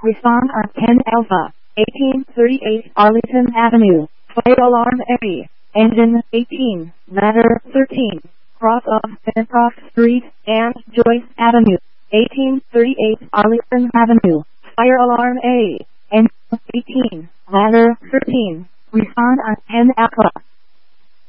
Respond on 10 Alpha, 1838 Arlington Avenue, Fire Alarm A, Engine 18, Ladder 13, Cross of Pencroft Street and Joyce Avenue, 1838 Arlington Avenue, Fire Alarm A, Engine 18, Ladder 13, Respond on 10 Alpha.